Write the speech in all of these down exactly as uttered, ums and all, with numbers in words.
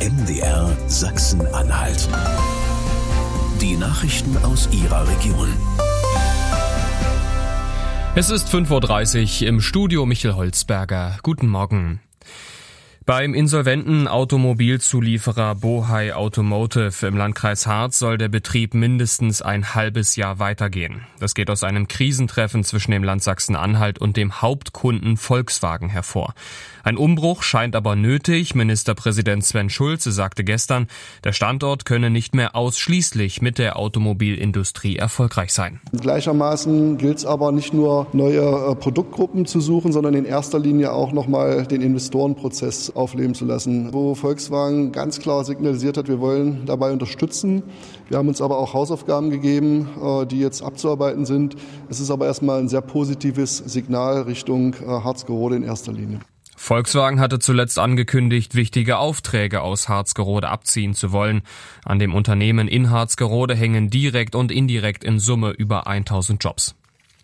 M D R Sachsen-Anhalt. Die Nachrichten aus Ihrer Region. Es ist fünf Uhr dreißig, im Studio Michael Holzberger. Guten Morgen. Beim insolventen Automobilzulieferer Bohai Automotive im Landkreis Harz soll der Betrieb mindestens ein halbes Jahr weitergehen. Das geht aus einem Krisentreffen zwischen dem Land Sachsen-Anhalt und dem Hauptkunden Volkswagen hervor. Ein Umbruch scheint aber nötig. Ministerpräsident Sven Schulze sagte gestern, der Standort könne nicht mehr ausschließlich mit der Automobilindustrie erfolgreich sein. Gleichermaßen gilt es aber nicht nur neue Produktgruppen zu suchen, sondern in erster Linie auch nochmal den Investorenprozess aufleben zu lassen, wo Volkswagen ganz klar signalisiert hat, wir wollen dabei unterstützen. Wir haben uns aber auch Hausaufgaben gegeben, die jetzt abzuarbeiten sind. Es ist aber erstmal ein sehr positives Signal Richtung Harzgerode in erster Linie. Volkswagen hatte zuletzt angekündigt, wichtige Aufträge aus Harzgerode abziehen zu wollen. An dem Unternehmen in Harzgerode hängen direkt und indirekt in Summe über tausend Jobs.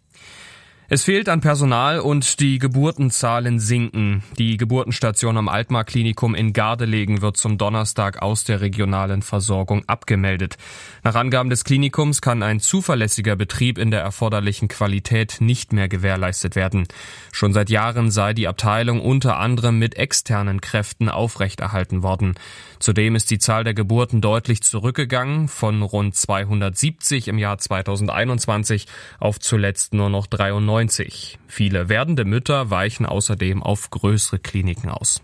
Es fehlt an Personal und die Geburtenzahlen sinken. Die Geburtenstation am Altmark-Klinikum in Gardelegen wird zum Donnerstag aus der regionalen Versorgung abgemeldet. Nach Angaben des Klinikums kann ein zuverlässiger Betrieb in der erforderlichen Qualität nicht mehr gewährleistet werden. Schon seit Jahren sei die Abteilung unter anderem mit externen Kräften aufrechterhalten worden. Zudem ist die Zahl der Geburten deutlich zurückgegangen, von rund zweihundertsiebzig im Jahr zweitausendeinundzwanzig auf zuletzt nur noch dreiundneunzig. Viele werdende Mütter weichen außerdem auf größere Kliniken aus.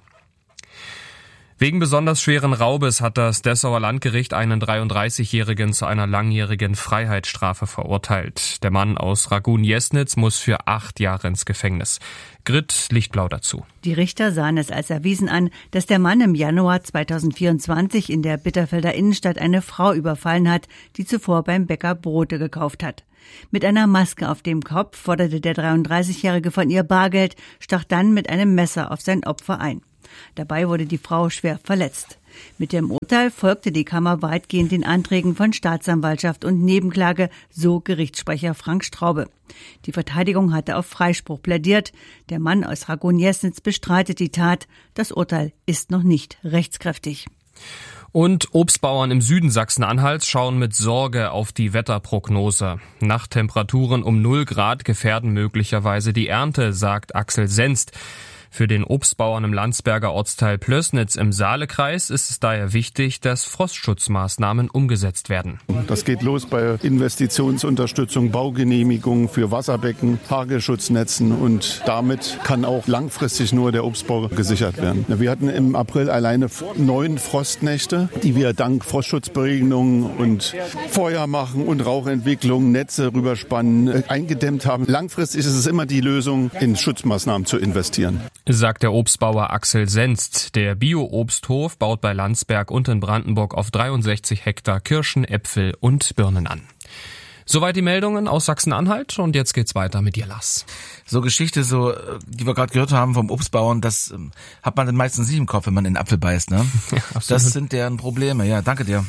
Wegen besonders schweren Raubes hat das Dessauer Landgericht einen dreiunddreißigjährigen zu einer langjährigen Freiheitsstrafe verurteilt. Der Mann aus Ragun-Jesnitz muss für acht Jahre ins Gefängnis. Grit Lichtblau dazu. Die Richter sahen es als erwiesen an, dass der Mann im Januar zweitausendvierundzwanzig in der Bitterfelder Innenstadt eine Frau überfallen hat, die zuvor beim Bäcker Brote gekauft hat. Mit einer Maske auf dem Kopf forderte der dreiunddreißigjährige von ihr Bargeld, stach dann mit einem Messer auf sein Opfer ein. Dabei wurde die Frau schwer verletzt. Mit dem Urteil folgte die Kammer weitgehend den Anträgen von Staatsanwaltschaft und Nebenklage, so Gerichtssprecher Frank Straube. Die Verteidigung hatte auf Freispruch plädiert. Der Mann aus Ragun-Jesnitz bestreitet die Tat. Das Urteil ist noch nicht rechtskräftig. Und Obstbauern im Süden Sachsen-Anhalts schauen mit Sorge auf die Wetterprognose. Nachttemperaturen um null Grad gefährden möglicherweise die Ernte, sagt Axel Senst. Für den Obstbauern im Landsberger Ortsteil Plößnitz im Saalekreis ist es daher wichtig, dass Frostschutzmaßnahmen umgesetzt werden. Das geht los bei Investitionsunterstützung, Baugenehmigungen für Wasserbecken, Hagelschutznatzen und damit kann auch langfristig nur der Obstbau gesichert werden. Wir hatten im April alleine neun Frostnächte, die wir dank Frostschutzberegnungen und Feuer machen und Rauchentwicklung, Netze rüberspannen, eingedämmt haben. Langfristig ist es immer die Lösung, in Schutzmaßnahmen zu investieren. Sagt der Obstbauer Axel Senst. Der Bio-Obsthof baut bei Landsberg und in Brandenburg auf dreiundsechzig Hektar Kirschen, Äpfel und Birnen an. Soweit die Meldungen aus Sachsen-Anhalt und jetzt geht's weiter mit dir, Lars. So Geschichte, so die wir gerade gehört haben vom Obstbauern, das ähm, hat man dann meistens nicht im Kopf, wenn man in den Apfel beißt, ne? Ja, das sind deren Probleme. Ja, danke dir.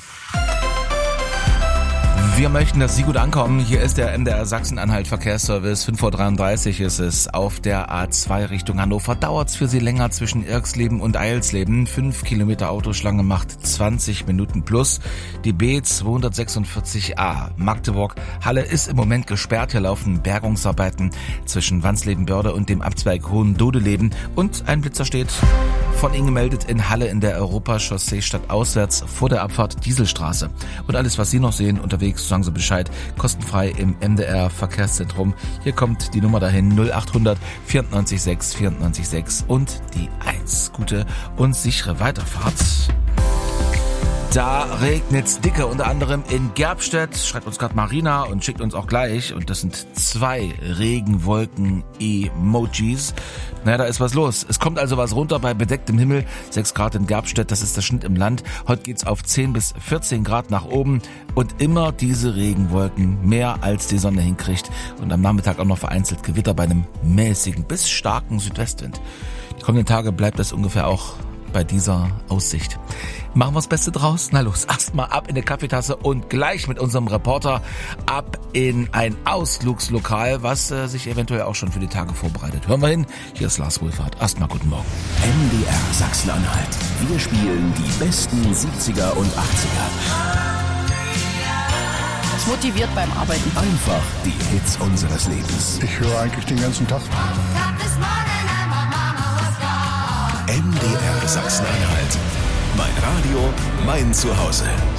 Wir möchten, dass Sie gut ankommen. Hier ist der M D R Sachsen-Anhalt Verkehrsservice. fünf Uhr dreiunddreißig ist es. Auf der A zwei Richtung Hannover dauert's für Sie länger zwischen Irksleben und Eilsleben. Fünf Kilometer Autoschlange macht zwanzig Minuten plus. Die B zweihundertsechsundvierzig a Magdeburg Halle ist im Moment gesperrt. Hier laufen Bergungsarbeiten zwischen Wansleben-Börde und dem Abzweig Hohendodeleben. Und ein Blitzer steht von Ihnen gemeldet in Halle in der Europachaussee stadtauswärts vor der Abfahrt Dieselstraße. Und alles, was Sie noch sehen unterwegs, sagen Sie Bescheid, kostenfrei im M D R Verkehrszentrum. Hier kommt die Nummer dahin, null achthundert vierundneunzig sechs vierundneunzig sechs und die eins. Gute und sichere Weiterfahrt. Da regnet's dicke, unter anderem in Gerbstedt, schreibt uns gerade Marina und schickt uns auch gleich, und das sind zwei Regenwolken-Emojis. Naja, da ist was los. Es kommt also was runter bei bedecktem Himmel, sechs Grad in Gerbstedt, das ist der Schnitt im Land. Heute geht's auf zehn bis vierzehn Grad nach oben und immer diese Regenwolken, mehr als die Sonne hinkriegt. Und am Nachmittag auch noch vereinzelt Gewitter bei einem mäßigen bis starken Südwestwind. Die kommenden Tage bleibt das ungefähr auch bei dieser Aussicht. Machen wir das Beste draus? Na los, erstmal ab in eine Kaffeetasse und gleich mit unserem Reporter ab in ein Ausflugslokal, was äh, sich eventuell auch schon für die Tage vorbereitet. Hören wir hin, hier ist Lars Wohlfahrt. Erstmal guten Morgen. M D R Sachsen-Anhalt. Wir spielen die besten siebziger und achtziger. Das motiviert beim Arbeiten. Einfach die Hits unseres Lebens. Ich höre eigentlich den ganzen Tag. M D R Sachsen-Anhalt. Mein Radio, mein Zuhause.